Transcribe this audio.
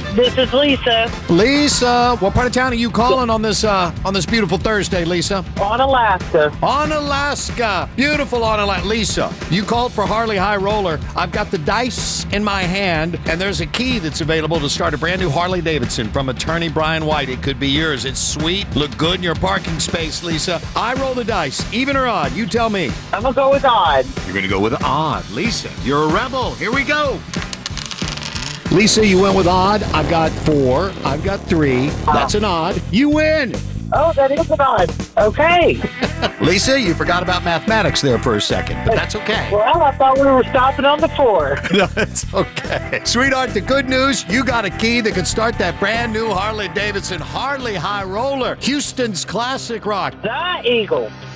This is Lisa Lisa, what part of town are you calling on this beautiful Thursday, Lisa? on Alaska. On Alaska. Beautiful on Alaska. Lisa, you called for Harley High Roller. I've got the dice in my hand, and there's a key that's available to start a brand new Harley Davidson from attorney Brian White. It could be yours. It's sweet. Look good in your parking space, Lisa. I roll the dice. Even or odd? You tell me. I'm going to go with odd. You're going to go with odd. Lisa, you're a rebel. Here we go. Lisa, you went with odd. I've got 4. I've got 3. That's an odd. You win. Oh, that is an odd. Okay. Lisa, you forgot about mathematics there for a second, but that's okay. Well, I thought we were stopping on the 4. No, it's okay. Sweetheart, the good news, you got a key that could start that brand new Harley Davidson Harley High Roller, Houston's classic rock. The Eagle.